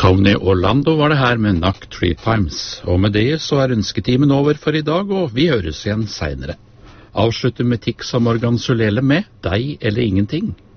Tony Orlando var det her med Knock 3 Times, og med det så er ønsketimen over for i dag, og vi høres igjen senere. Avslutter med Tix og Morgan Sulele med Deg eller ingenting.